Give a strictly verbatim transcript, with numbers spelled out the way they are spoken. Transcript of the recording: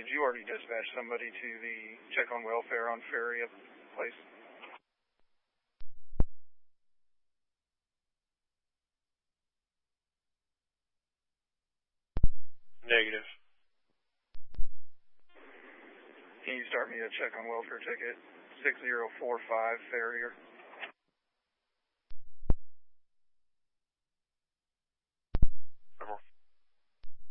did you already dispatch somebody to the check on welfare on Ferry place? Negative. Can you start me a check on welfare ticket? six zero four five Farrier.